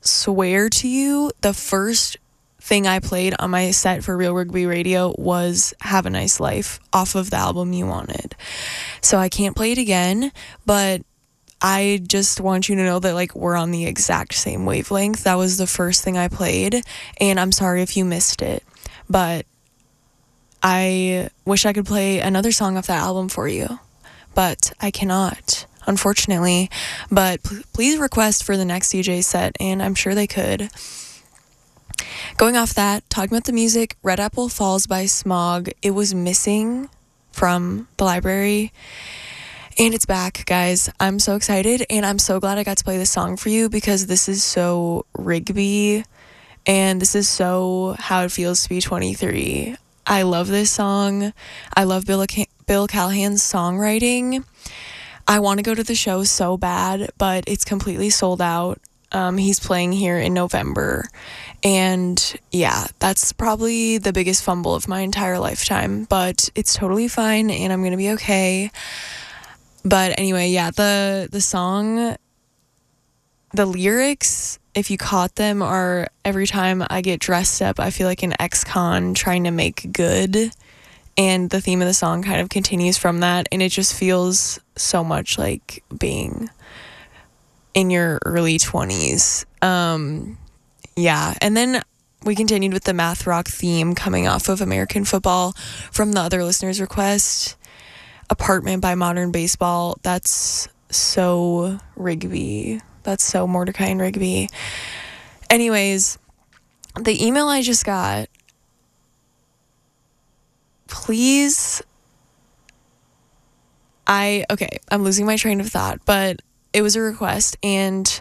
swear to you, the first thing I played on my set for Real Rigby Radio was Have a Nice Life off of the album You Wanted. So I can't play it again, but I just want you to know that, like, we're on the exact same wavelength. That was the first thing I played, and I'm sorry if you missed it, but I wish I could play another song off that album for you, but I cannot, unfortunately. But please request for the next DJ set, and I'm sure they could. Going off that, talking about the music, Red Apple Falls by Smog. It was missing from the library, and it's back, guys. I'm so excited, and I'm so glad I got to play this song for you because this is so Rigby, and this is so how it feels to be 23. I love this song. I love Bill Callahan's songwriting. I want to go to the show so bad, but it's completely sold out. He's playing here in November. And yeah, that's probably the biggest fumble of my entire lifetime, but it's totally fine and I'm going to be okay. But anyway, yeah, the song, the lyrics, if you caught them, are every time I get dressed up, I feel like an ex-con trying to make good. And the theme of the song kind of continues from that. And it just feels so much like being in your early 20s. Yeah. And then we continued with the math rock theme coming off of American Football from the other listeners' request. Apartment by Modern Baseball. That's so Rigby. That's so Mordecai and Rigby. Anyways, the email I just got, please, I'm losing my train of thought, but it was a request, and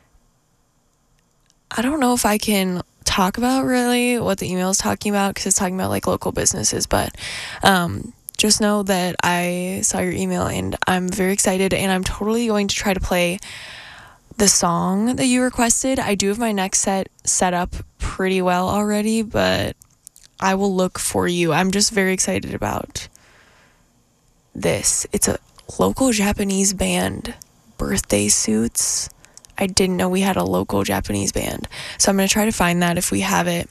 I don't know if I can talk about really what the email is talking about because it's talking about like local businesses, but just know that I saw your email and I'm very excited, and I'm totally going to try to play the song that you requested. I do have my next set up pretty well already, but I will look for you. I'm just very excited about this. It's a local Japanese band, Birthday Suits. I didn't know we had a local Japanese band, so I'm going to try to find that if we have it.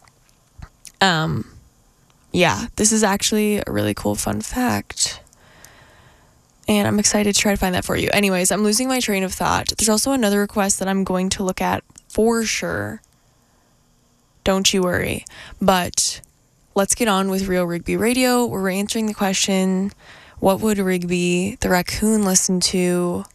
Yeah, this is actually a really cool fun fact, and I'm excited to try to find that for you. Anyways, I'm losing my train of thought. There's also another request that I'm going to look at for sure. Don't you worry. But let's get on with Real Rigby Radio. We're answering the question, what would Rigby the raccoon listen to?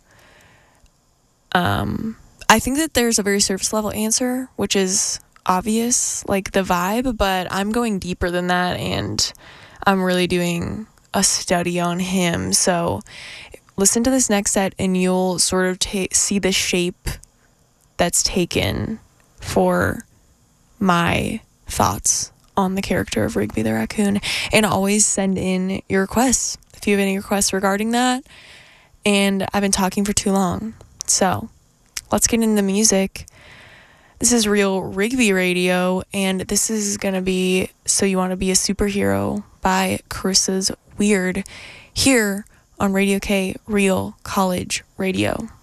I think that there's a very surface level answer, which is obvious, like the vibe, but I'm going deeper than that, and I'm really doing a study on him. So listen to this next set and you'll sort of see the shape that's taken for my thoughts on the character of Rigby the raccoon. And always send in your requests if you have any requests regarding that. And I've been talking for too long, so let's get into the music. This is Real Rigby Radio, and this is gonna be So You Want to Be a Superhero by Carissa's Weird here on Radio K, Real College Radio.